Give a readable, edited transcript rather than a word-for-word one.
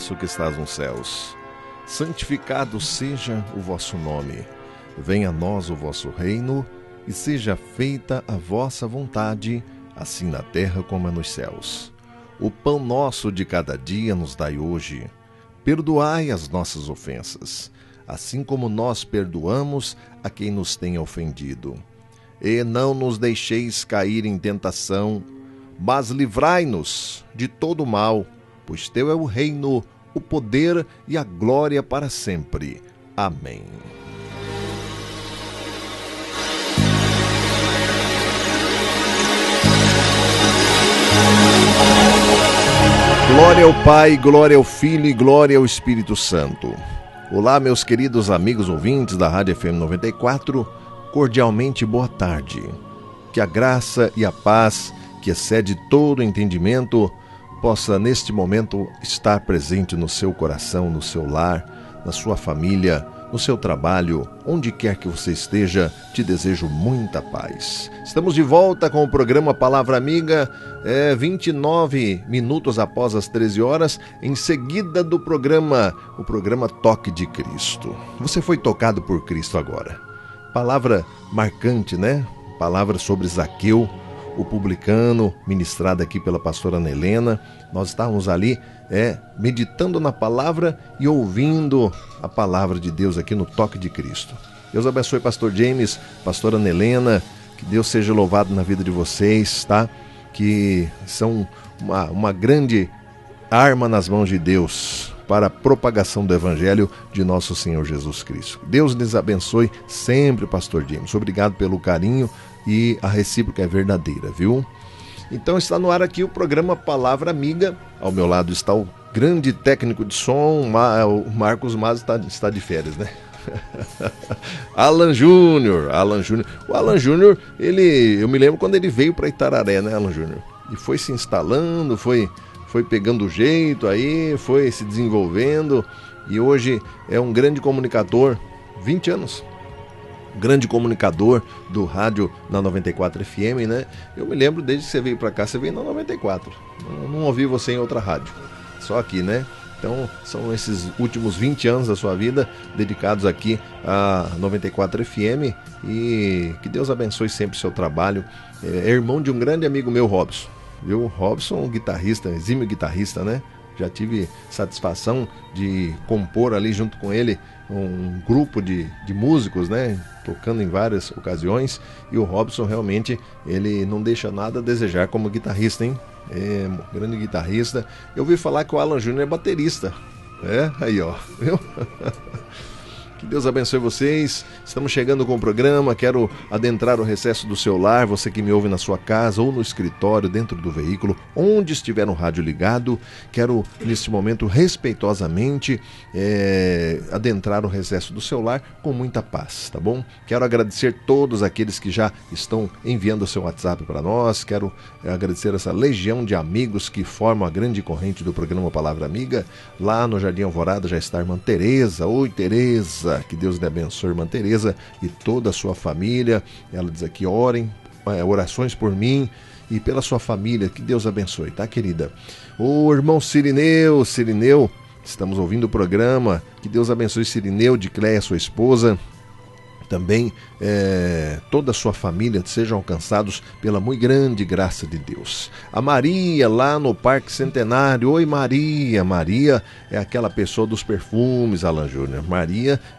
nosso que estás nos céus, santificado seja o vosso nome. Venha a nós o vosso reino, e seja feita a vossa vontade, assim na terra como nos céus. O pão nosso de cada dia nos dai hoje. Perdoai as nossas ofensas, assim como nós perdoamos a quem nos tem ofendido. E não nos deixeis cair em tentação, mas livrai-nos de todo mal, pois teu é o reino, o poder e a glória para sempre. Amém. Glória ao Pai, glória ao Filho e glória ao Espírito Santo. Olá, meus queridos amigos ouvintes da Rádio FM 94, cordialmente boa tarde. Que a graça e a paz, que excede todo entendimento, possa neste momento estar presente no seu coração, no seu lar, na sua família, no seu trabalho, onde quer que você esteja. Te desejo muita paz. Estamos de volta com o programa Palavra Amiga, 29 minutos após as 13 horas, em seguida do programa, o programa Toque de Cristo. Você foi tocado por Cristo agora. Palavra marcante, né? Palavra sobre Zaqueu, o publicano, ministrada aqui pela pastora Ana Helena. Nós estávamos ali meditando na palavra e ouvindo a palavra de Deus aqui no Toque de Cristo. Deus abençoe pastor James, pastora Ana Helena, que Deus seja louvado na vida de vocês, tá? Que são uma grande arma nas mãos de Deus para a propagação do Evangelho de nosso Senhor Jesus Cristo. Deus lhes abençoe sempre, pastor James. Obrigado pelo carinho e a recíproca é verdadeira, viu? Então está no ar aqui o programa Palavra Amiga. Ao meu lado está o grande técnico de som, o Marcos Mas está de férias, né? Alan Júnior. O Alan Júnior, eu me lembro quando ele veio para Itararé, né, Alan Júnior? E foi se instalando, foi pegando jeito aí, foi se desenvolvendo e hoje é um grande comunicador, 20 anos. Grande comunicador do rádio na 94 FM, né? Eu me lembro desde que você veio para cá, você veio na 94. Não ouvi você em outra rádio, só aqui, né? Então, são esses últimos 20 anos da sua vida dedicados aqui à 94 FM e que Deus abençoe sempre o seu trabalho. É irmão de um grande amigo meu, Robson, viu? Robson, guitarrista, exímio guitarrista, né? Já tive satisfação de compor ali junto com ele um grupo de músicos, né? Tocando em várias ocasiões. E o Robson realmente, ele não deixa nada a desejar como guitarrista, hein? É um grande guitarrista. Eu ouvi falar que o Alan Júnior é baterista. Aí ó, viu? Que Deus abençoe vocês. Estamos chegando com o programa. Quero adentrar o recesso do seu lar. Você que me ouve na sua casa ou no escritório, dentro do veículo, onde estiver no rádio ligado. Quero, neste momento, respeitosamente adentrar o recesso do seu lar com muita paz, tá bom? Quero agradecer todos aqueles que já estão enviando o seu WhatsApp para nós. Quero agradecer essa legião de amigos que formam a grande corrente do programa Palavra Amiga. Lá no Jardim Alvorada já está a irmã Tereza. Oi, Tereza. Que Deus lhe abençoe, irmã Tereza, e toda a sua família. Ela diz aqui, orem, orações por mim e pela sua família. Que Deus abençoe, tá, querida? O irmão Cirineu, estamos ouvindo o programa. Que Deus abençoe Cirineu, de Cléia, sua esposa. Também toda a sua família sejam alcançados pela muito grande graça de Deus. A Maria, lá no Parque Centenário. Oi, Maria. Maria é aquela pessoa dos perfumes, Alan Júnior. Maria